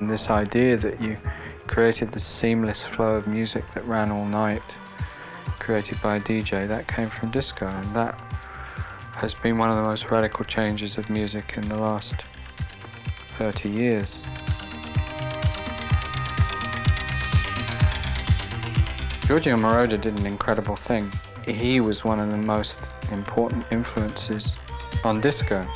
And this idea that you created the seamless flow of music that ran all night, created by a DJ, that came from disco, and that has been one of the most radical changes of music in the last 30 years. Giorgio Moroder did an incredible thing. He was one of the most important influences on disco.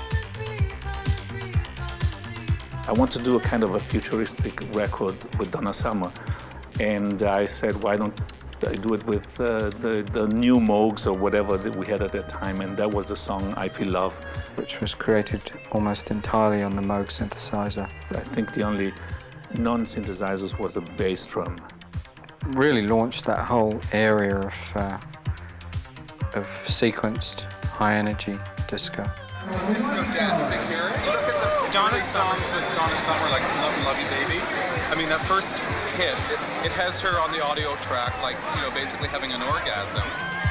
I want to do a kind of a futuristic record with Donna Summer, and I said, why don't I do it with the new Moogs or whatever that we had at that time, and that was the song I Feel Love. Which was created almost entirely on the Moog synthesizer. I think the only non-synthesizers was the bass drum. Really launched that whole area of sequenced high-energy disco. Disco dancing here. Look at the Donna's songs with Donna Summer, like Love and Love You Baby. I mean, that first hit, it has her on the audio track, like, you know, basically having an orgasm.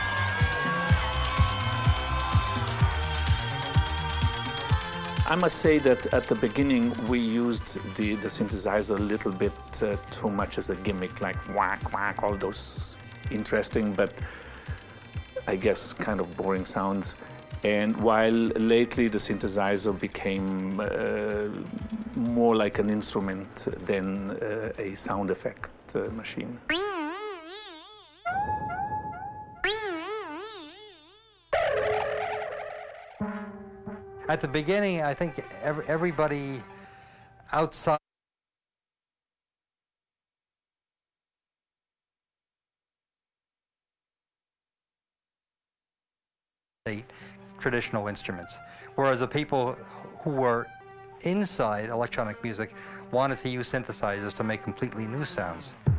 I must say that at the beginning we used the synthesizer a little bit too much as a gimmick, like whack, whack, all those interesting but I guess kind of boring sounds. And while lately the synthesizer became more like an instrument than a sound effect machine. At the beginning, I think everybody outside traditional instruments, whereas the people who were inside electronic music wanted to use synthesizers to make completely new sounds.